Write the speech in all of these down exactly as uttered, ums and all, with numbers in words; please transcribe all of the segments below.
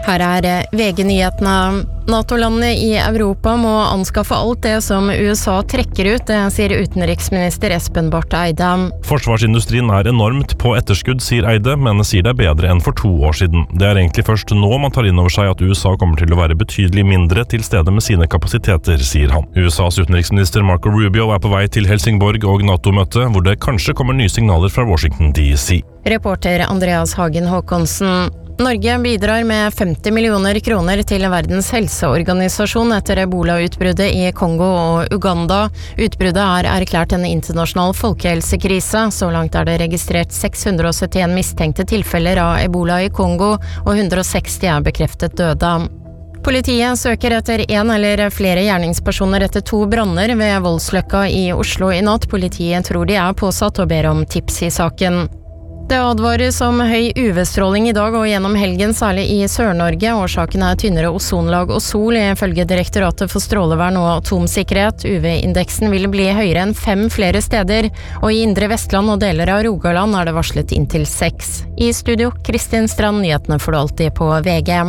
Her er V G-nyhetene. NATO-landene i Europa må anskaffe alt det som U S A trekker ut, det sier utenriksminister Espen Barth Eide. Forsvarsindustrien er enormt på etterskudd, sier Eide, men sier det er bedre enn for to år siden. Det er egentlig først nå man tar inn over seg at U S A kommer til å være betydelig mindre til stede med sine kapasiteter, sier han. U S A's utenriksminister Marco Rubio er på vei til Helsingborg og NATO-møte, hvor det kanskje kommer nye signaler fra Washington D C. Reporter Andreas Hagen Håkonsen. Norge bidrar med femti millioner kroner til Verdens helseorganisasjon etter ebola-utbruddet i Kongo og Uganda. Utbruddet er erklært en internasjonal folkehelsekrise. Så langt er det registrert seks hundre og syttien mistenkte tilfeller av ebola i Kongo, og hundre og seksti er bekreftet døde. Politiet søker etter en eller flere gjerningspersoner etter to branner ved Voldsløkka i Oslo i natt. Politiet tror de er påsatt og ber om tips i saken. Det advares om høy U V-stråling i dag og gjennom helgen, særlig i Sør-Norge. Årsaken er tynnere ozonlag og sol, ifølge Direktoratet for strålevern og atomsikkerhet. U V-indeksen vil bli høyere enn fem flere steder, og i Indre Vestland og deler av Rogaland er det varslet inntil seks. I studio, Kristin Strand, nyhetene får du alltid på V G.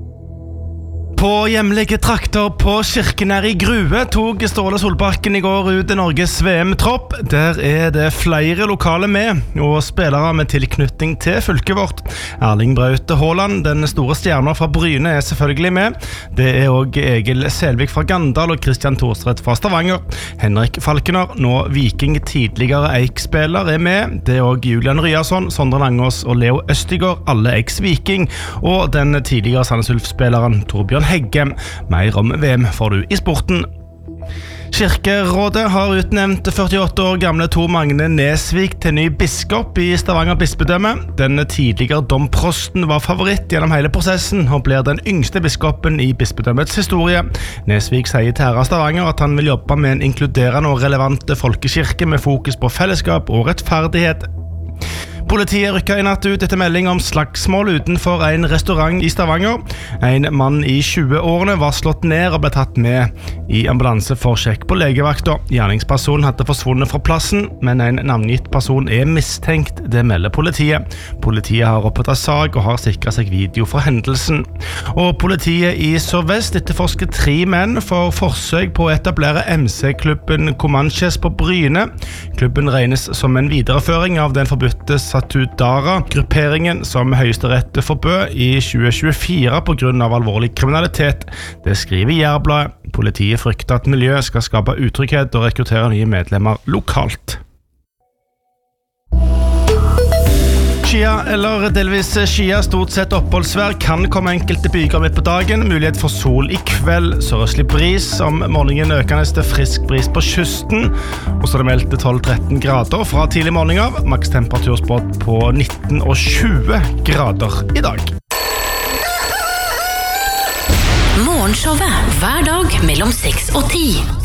På hjemlige trakter på Kirkenær i Grue tog Ståle Solbakken i går ut Norges V M-tropp. Der er det flere lokale med, og spillere med tilknytning til fylket vårt. Erling Braut Haaland, den store stjerna fra Bryne, er selvfølgelig med. Det er også Egil Selvik fra Gandal og Christian Thorstvedt fra Stavanger. Henrik Falkener, nå Viking tidligere Eik-spiller, er med. Det er også Julian Ryerson, Sondre Langås og Leo Østigård, alle eks-Viking. Og den tidligere Sandnes Ulf-spilleren Torbjørn Hegge. Mer om V M får du i sporten. Kirkerådet har utnevnt førtiåtte år gamle Tor Magne Nesvik til ny biskop i Stavanger bispedømme. Den tidligere domprosten var favoritt gjennom hele prosessen og blir den yngste biskopen i bispedømmets historie. Nesvik sier til Herra Stavanger at han vil jobbe med en inkluderende og relevant folkekirke med fokus på fellesskap og rettferdighet. Politiet rykket i natt ut etter melding om slagsmål utenfor en restaurant i Stavanger. En mann i tjue-årene var slått ned og ble tatt med i ambulanse for sjekk på legevakta. Gjerningspersonen hadde forsvunnet fra plassen, men en navngitt person er mistenkt, det melder politiet. Politiet har opprettet sak og har sikret seg video fra hendelsen. Og politiet i Sør-Vest etterforsker tre menn for forsøk på å etablere M C-klubben Comanches på Bryne. Klubben regnes som en videreføring av den forbudte Satudara-grupperingen som Høyesterett forbød i tjue tjuefire på grunn av alvorlig kriminalitet. Det skriver Jærbladet. Politiet frykter at miljøet skal skape utrygghet og rekruttere nye medlemmer lokalt. Skia eller delvis skia, stort sett oppholdsvær, kan komme enkelte byger midt på dagen. Mulighet for sol i kveld, sørøstlig bris om morgenen, økende til frisk bris på kysten. Og så er det meldt tolv til tretten grader fra tidlig morgen av. Maks temperaturspådd på nitten og tjue grader i dag. Morgenshowet hver dag mellom seks og ti.